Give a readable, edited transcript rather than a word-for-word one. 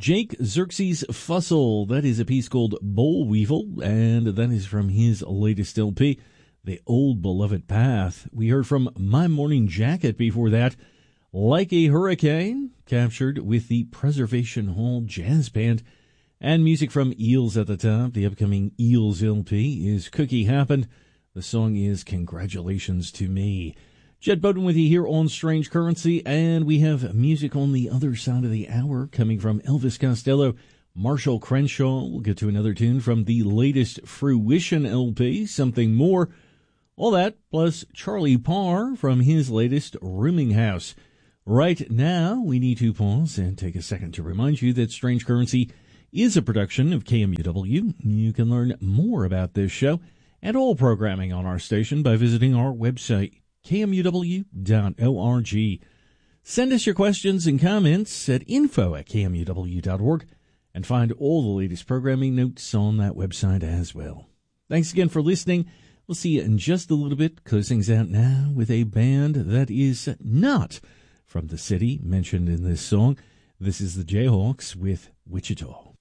Jake Xerxes Fussell, that is a piece called Boll Weevil, and that is from his latest LP, The Old Beloved Path. We heard from My Morning Jacket before that, Like a Hurricane, captured with the Preservation Hall Jazz Band, and music from Eels at the top. The upcoming Eels LP is Cookie Happened. The song is Congratulations to Me. Jed Bowden with you here on Strange Currency, and we have music on the other side of the hour coming from Elvis Costello, Marshall Crenshaw. We'll get to another tune from the latest Fruition LP, Something More. All that, plus Charlie Parr from his latest Rooming House. Right now, we need to pause and take a second to remind you that Strange Currency is a production of KMUW. You can learn more about this show and all programming on our station by visiting our website, KMUW.org. Send us your questions and comments at info@KMUW.org and find all the latest programming notes on that website as well. Thanks again for listening. We'll see you in just a little bit. Closing's out now with a band that is not from the city mentioned in this song. This is the Jayhawks with Wichita.